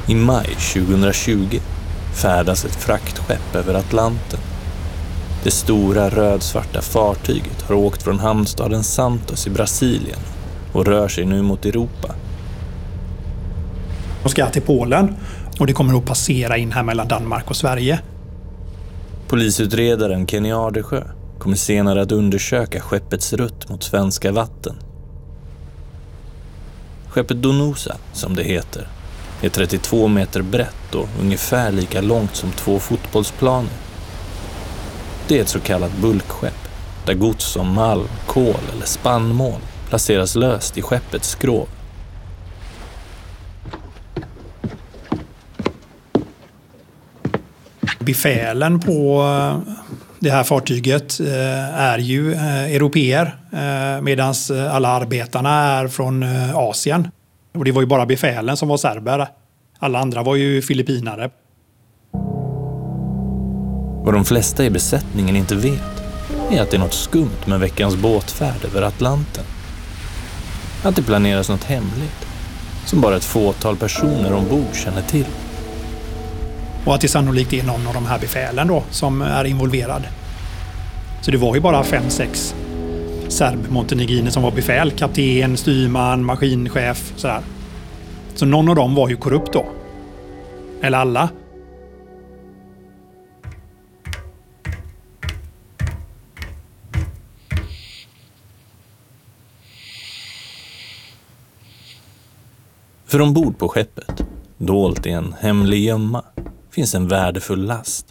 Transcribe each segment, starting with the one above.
I maj 2020 färdas ett fraktskepp över Atlanten. Det stora rödsvarta fartyget har åkt från hamnstaden Santos i Brasilien och rör sig nu mot Europa. De ska till Polen och det kommer att passera in här mellan Danmark och Sverige. Polisutredaren Kenny Ardesjö kommer senare att undersöka skeppets rutt mot svenska vatten. Skeppet Donusa, som det heter, är 32 meter brett och ungefär lika långt som 2 fotbollsplaner. Det är ett så kallat bulkskepp där gods som malm, kol eller spannmål placeras löst i skeppets skrov. Befälen på det här fartyget är ju europeer medan alla arbetarna är från Asien. Och det var ju bara befälen som var serber. Alla andra var ju filippinare. Vad de flesta i besättningen inte vet är att det är något skumt med veckans båtfärd över Atlanten. Att det planeras något hemligt som bara ett fåtal personer ombord känner till. Och att det sannolikt är någon av de här befälen då som är involverad. Så det var ju bara 5-6 serb-montenegriner som var befäl. Kapten, styrman, maskinchef, sådär. Så någon av dem var ju korrupt då. Eller alla. För ombord på skeppet, dolt i en hemlig gömma, finns en värdefull last.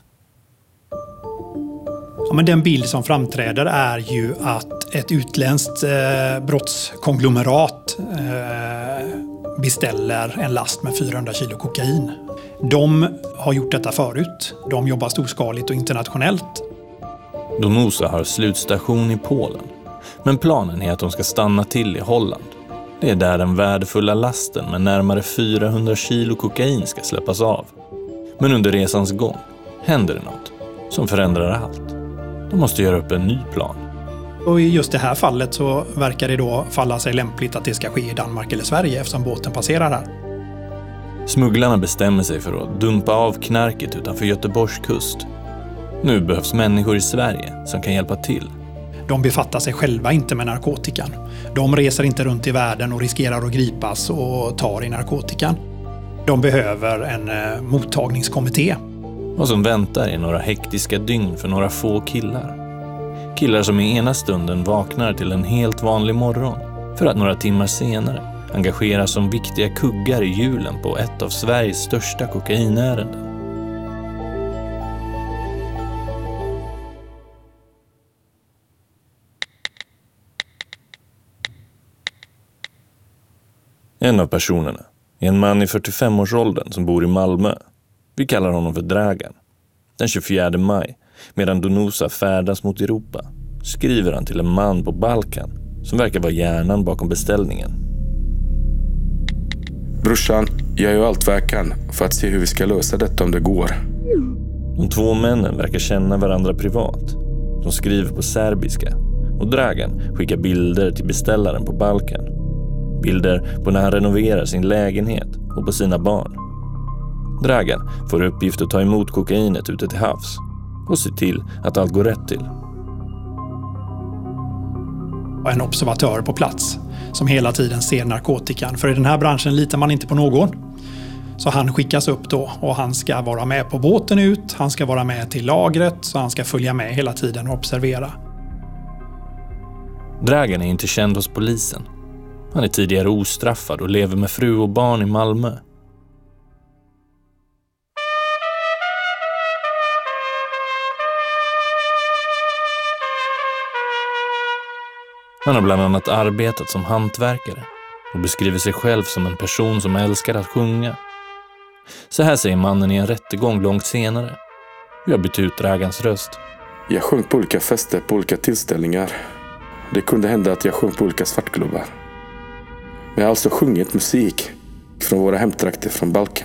Ja, men den bild som framträder är ju att ett utländskt brottskonglomerat beställer en last med 400 kilo kokain. De har gjort detta förut. De jobbar storskaligt och internationellt. Donusa har slutstation i Polen, men planen är att de ska stanna till i Holland. Det är där den värdefulla lasten med närmare 400 kilo kokain ska släppas av. Men under resans gång händer det något som förändrar allt. De måste göra upp en ny plan. Och i just det här fallet så verkar det då falla sig lämpligt att det ska ske i Danmark eller Sverige eftersom båten passerar här. Smugglarna bestämmer sig för att dumpa av knarket utanför Göteborgs kust. Nu behövs människor i Sverige som kan hjälpa till. De befattar sig själva inte med narkotikan. De reser inte runt i världen och riskerar att gripas och tar i narkotikan. De behöver en mottagningskommitté. Vad som väntar är några hektiska dygn för några få killar. Killar som i ena stunden vaknar till en helt vanlig morgon för att några timmar senare engageras som viktiga kuggar i hjulen på ett av Sveriges största kokainärenden. En av personerna är en man i 45-årsåldern som bor i Malmö. Vi kallar honom för Dragan. Den 24 maj, medan Donusa färdas mot Europa, skriver han till en man på Balkan som verkar vara hjärnan bakom beställningen. Brorsan, jag gör allt vad jag kan för att se hur vi ska lösa detta om det går. De två männen verkar känna varandra privat. De skriver på serbiska och Dragan skickar bilder till beställaren på Balkan. Bilder på när han renoverar sin lägenhet och på sina barn. Dragan får uppgift att ta emot kokainet ute till havs och se till att allt går rätt till. En observatör på plats som hela tiden ser narkotikan. För i den här branschen litar man inte på någon. Så han skickas upp då och han ska vara med på båten ut. Han ska vara med till lagret så han ska följa med hela tiden och observera. Dragan är inte känd hos polisen. Han är tidigare ostraffad och lever med fru och barn i Malmö. Han har bland annat arbetat som hantverkare och beskriver sig själv som en person som älskar att sjunga. Så här säger mannen i en rättegång långt senare. Vi har bytt ut Dragans röst. Jag sjöng på olika fester, på olika tillställningar. Det kunde hända att jag sjöng på olika svartklubbar. Men jag har alltså sjungit musik från våra hemtrakter från Balkan.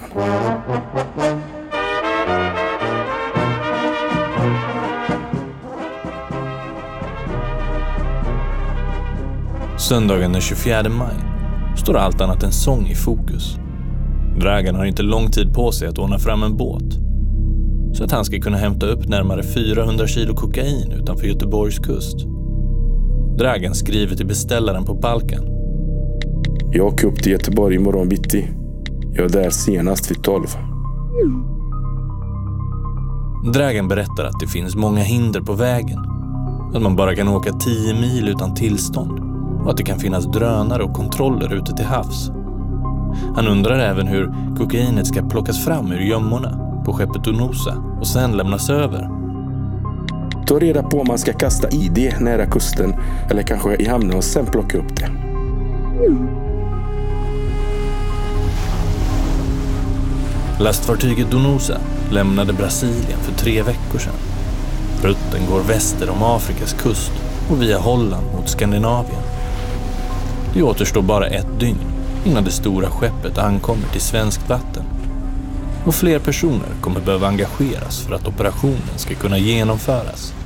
Söndagen den 24 maj står allt annat än sång i fokus. Dragan har inte lång tid på sig att ordna fram en båt, så att han ska kunna hämta upp närmare 400 kilo kokain utanför Göteborgs kust. Dragan skriver till beställaren på Balkan. Jag åker upp till Göteborg imorgon bitti. Jag är där senast vid 12. Dragan berättar att det finns många hinder på vägen. Att man bara kan åka 10 mil utan tillstånd och att det kan finnas drönare och kontroller ute till havs. Han undrar även hur kokainet ska plockas fram ur gömmorna på skeppet Donosa och sen lämnas över. Ta reda på om man ska kasta ID nära kusten eller kanske i hamnen och sen plocka upp det. Lastfartyget Donosa lämnade Brasilien för 3 veckor sedan. Rutten går väster om Afrikas kust och via Holland mot Skandinavien. Det återstår bara 1 dygn innan det stora skeppet ankommer till svenskt vatten. Och fler personer kommer behöva engageras för att operationen ska kunna genomföras.